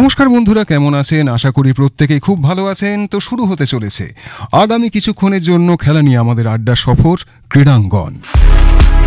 নমস্কার বন্ধুরা, কেমন আছেন? আশা করি প্রত্যেকেই খুব ভালো আছেন। তো শুরু হতে চলেছে আগামী কিছুক্ষণের জন্য খেলা নিয়ে আমাদের আড্ডা সফর ক্রীড়াঙ্গন।